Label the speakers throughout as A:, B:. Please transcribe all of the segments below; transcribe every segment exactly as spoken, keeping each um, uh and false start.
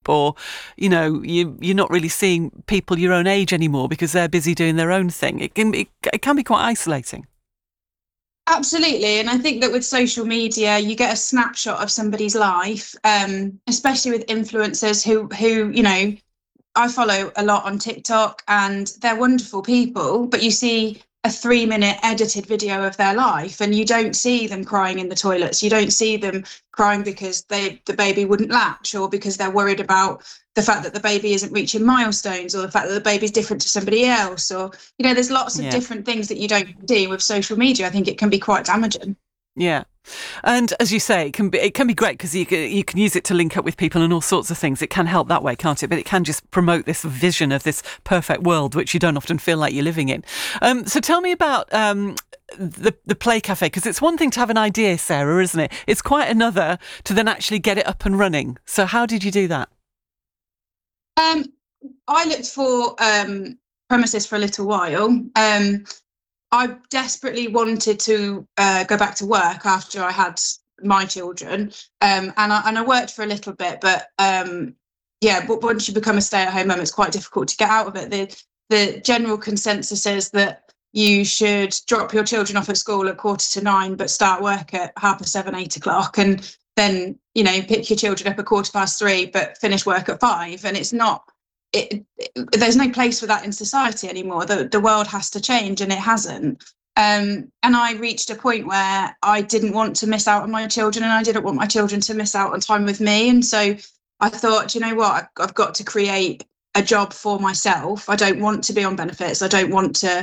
A: or, you know, you, you're not really seeing people your own age anymore because they're busy doing their own thing. It can, it, it can be quite isolating.
B: Absolutely. And I think that with social media, you get a snapshot of somebody's life, um, especially with influencers who, who, you know, I follow a lot on TikTok, and they're wonderful people, but you see a three minute edited video of their life and you don't see them crying in the toilets. You don't see them crying because they the baby wouldn't latch, or because they're worried about the fact that the baby isn't reaching milestones, or the fact that the baby's different to somebody else, or, you know, there's lots of
A: Yeah.
B: different things that you don't see with social media. I think it can be quite damaging.
A: Yeah. And as you say, it can be it can be great because you can, you can use it to link up with people and all sorts of things. It can help that way, can't it? But it can just promote this vision of this perfect world, which you don't often feel like you're living in. Um, so tell me about um, the the Play Cafe, because it's one thing to have an idea, Sarah, isn't it? It's quite another to then actually get it up and running. So how did you do that?
B: Um, I looked for um, premises for a little while. Um, I desperately wanted to uh, go back to work after I had my children, um, and I and I worked for a little bit, but um, yeah, but once you become a stay-at-home mum, it's quite difficult to get out of it. The the general consensus is that you should drop your children off at school at quarter to nine, but start work at half past seven, eight o'clock, and then, you know, pick your children up at quarter past three, but finish work at five. And it's not. It, it, there's no place for that in society anymore. The the world has to change, and it hasn't. Um, and I reached a point where I didn't want to miss out on my children, and I didn't want my children to miss out on time with me. And so I thought, you know what, I've got to create a job for myself. I don't want to be on benefits. I don't want to.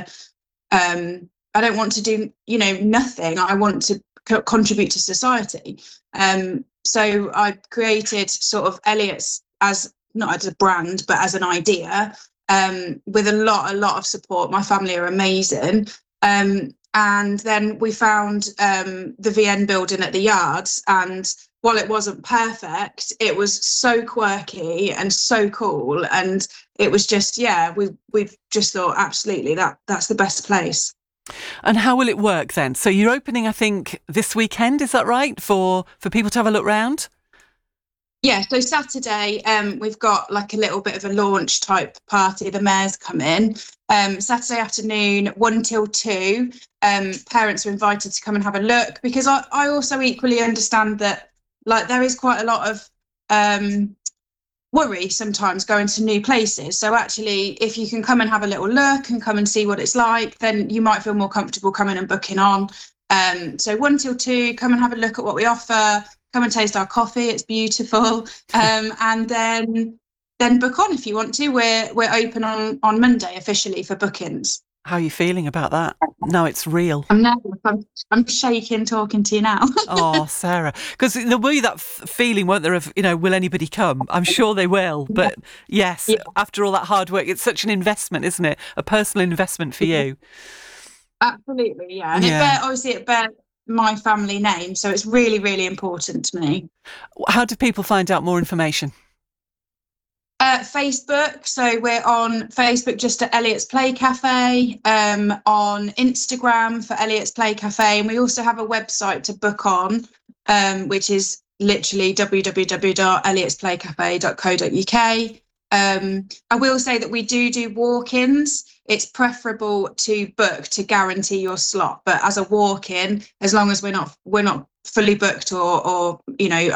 B: Um, I don't want to do, you know, nothing. I want to co- contribute to society. Um, so I created sort of Elliot's as not as a brand, but as an idea, um, with a lot, a lot of support. My family are amazing. Um, and then we found um, the V N building at the Yards. And while it wasn't perfect, it was so quirky and so cool. And it was just, yeah, we, we've just thought, absolutely, that that's the best place.
A: And how will it work then? So you're opening, I think, this weekend, is that right, for, for people to have a look round?
B: Yeah, so Saturday, um, we've got like a little bit of a launch type party. The mayor's come in. Um, Saturday afternoon, one till two. Um, parents are invited to come and have a look, because I, I also equally understand that, like, there is quite a lot of um, worry sometimes going to new places. So actually, if you can come and have a little look and come and see what it's like, then you might feel more comfortable coming and booking on. Um, so one till two, come and have a look at what we offer. Come and taste our coffee; it's beautiful. Um, and then then book on if you want to. We're we're open on on Monday officially for bookings.
A: How are you feeling about that? No, it's real.
B: I'm nervous. I'm, I'm shaking talking to you now.
A: Oh, Sarah, because there'll be that f- feeling, won't there, of, you know, will anybody come? I'm sure they will. But yes,
B: Yeah.
A: after all that hard work, it's such an investment, isn't it? A personal investment for you.
B: Absolutely, yeah. And
A: Yeah.
B: it bear, obviously it bears my family name, so it's really, really important to me.
A: How do people find out more information?
B: Uh, Facebook, so we're on Facebook just at Elliot's Play Cafe, um, on Instagram for Elliot's Play Cafe, and we also have a website to book on, um, which is literally w w w dot elliots play cafe dot co dot u k. Um, I will say that we do do walk-ins. It's preferable to book to guarantee your slot, but as a walk-in, as long as we're not we're not fully booked or or you know